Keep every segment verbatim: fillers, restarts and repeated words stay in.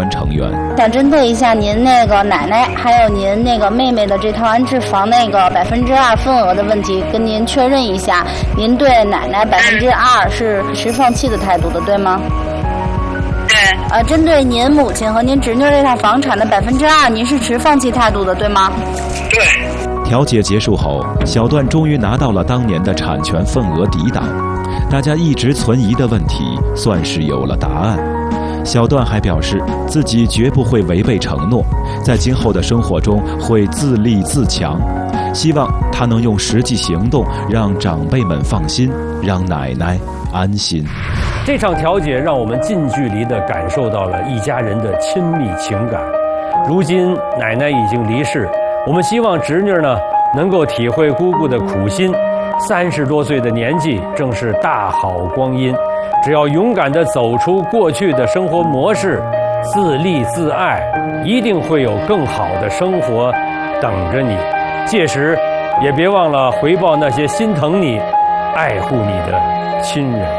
团成员。 想针对一下您那个奶奶还有您那个妹妹的这套安置房那个百分之二份额的问题，跟您确认一下，您对奶奶百分之二是持放弃的态度的，对吗？ 对。 呃，针对您母亲和您侄女这套房产的百分之二，您是持放弃态度的，对吗？ 对。 调解结束后，小段终于拿到了当年的产权份额抵档，大家一直存疑的问题算是有了答案。小段还表示自己绝不会违背承诺，在今后的生活中会自立自强，希望他能用实际行动让长辈们放心，让奶奶安心。 这场调解让我们近距离地感受到了一家人的亲密情感。如今奶奶已经离世，我们希望侄女呢能够体会姑姑的苦心。三十多岁的年纪正是大好光阴，只要勇敢地走出过去的生活模式，自立自爱，一定会有更好的生活等着你。届时也别忘了回报那些心疼你、爱护你的亲人。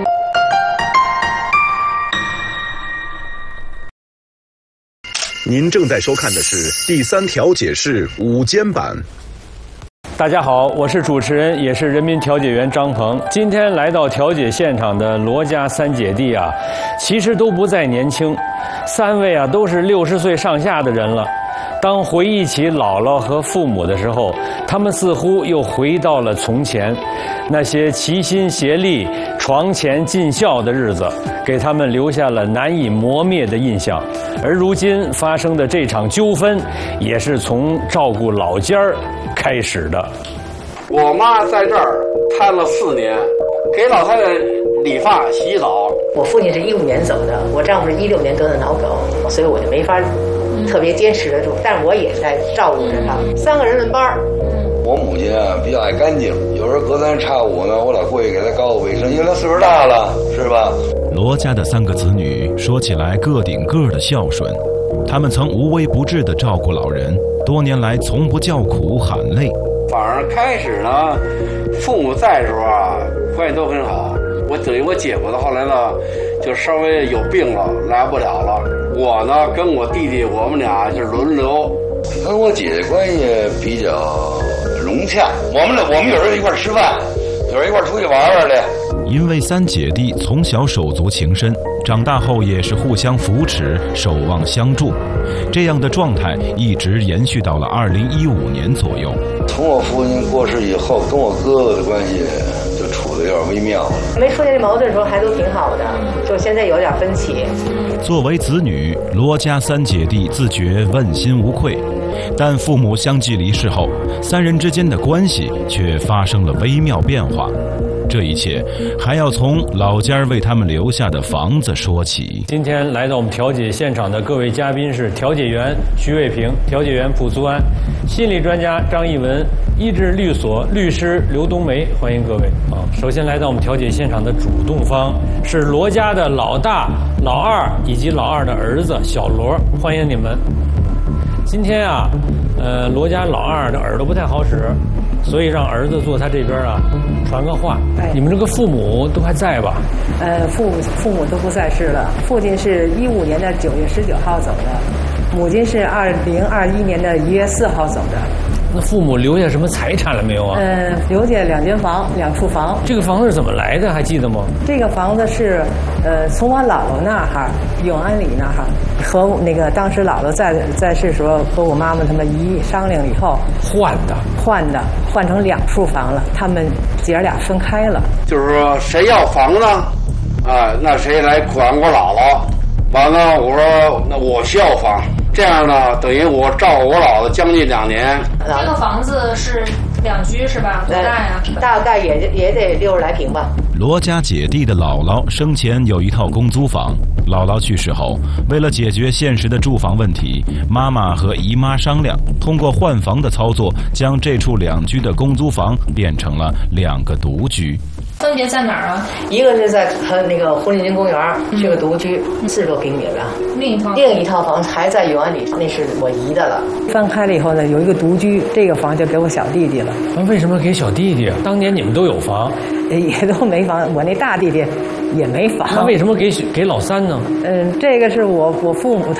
您正在收看的是第三调解室午间版。 大家好，我是主持人，也是人民调解员张鹏。今天来到调解现场的罗家三姐弟啊，其实都不再年轻，三位啊都是六十岁上下的人了。当回忆起姥姥和父母的时候，他们似乎又回到了从前，那些齐心协力、床前尽孝的日子，给他们留下了难以磨灭的印象。而如今发生的这场纠纷，也是从照顾老家儿开始的。 我妈在这儿瘫了四年，给老太太理发、洗澡。 我父亲是一五年走的，我丈夫是一六年得的脑梗，所以我就没法特别坚持得住，但是我也在照顾着他，三个人轮班。 我母亲啊比较爱干净，有时候隔三差五呢，我老过去给她搞个卫生，因为她岁数大了，是吧？ 罗家的三个子女说起来个顶个的孝顺，他们曾无微不至地照顾老人，多年来从不叫苦喊累。 反而开始呢，父母在的时候啊，关系都很好。我等于我姐夫呢，后来呢，就稍微有病了，来不了了。我呢，跟我弟弟，我们俩就轮流。 跟我姐姐关系比较融洽，我们俩我们有时候一块吃饭，有时候一块出去玩玩的。 因为三姐弟从小手足情深，长大后也是互相扶持、守望相助，这样的状态一直延续到了二零一五年左右。 从我父亲过世以后，跟我哥哥的关系就处得有点微妙了。 没出现矛盾的时候还都挺好的，就现在有点分歧。 作为子女，罗家三姐弟自觉问心无愧，但父母相继离世后，三人之间的关系却发生了微妙变化。这一切还要从老家为他们留下的房子说起。 今天来到我们调解现场的各位嘉宾是调解员徐卫平、调解员蒲苏安、心理专家张艺文、医治律所律师刘冬梅，欢迎各位啊！首先来到我们调解现场的主动方是罗家的老大、老二以及老二的儿子小罗，欢迎你们。今天啊，呃，罗家老二的耳朵不太好使，所以让儿子坐他这边啊，传个话。你们这个父母都还在吧？ 呃，父母父母都不在世了。父亲是一五年的九月十九号走的，母亲是二零二一年的一月四号走的。 那父母留下什么财产了没有啊？ 呃，留下两间房，两处房。 这个房子是怎么来的？还记得吗？ 这个房子是，呃，从我姥姥那哈，永安里那哈，和那个当时姥姥在在世时候和我妈妈他们姨商量以后换的， 换的，换成两处房了。他们姐儿俩分开了。 就是说，谁要房呢？啊，那谁来管我姥姥？完了，我说那我需要房。这样呢，等于我照顾我姥姥将近两年。 这个房子是两居是吧？多大呀？ 大概也也得六十来平吧。 罗家姐弟的姥姥生前有一套公租房，姥姥去世后，为了解决现实的住房问题，妈妈和姨妈商量，通过换房的操作，将这处两居的公租房变成了两个独居。 分别在哪儿啊？ 一个是在和那个婚林公园，是个独居，四十多平米的。 另一套另一套房还在永安里，那是我姨的了。 分开了以后呢，有一个独居，这个房就给我小弟弟了。 那为什么给小弟弟啊？当年你们都有房， 也都没房。我那大弟弟也没房。 那为什么给给老三呢？ 嗯，这个是我我父母。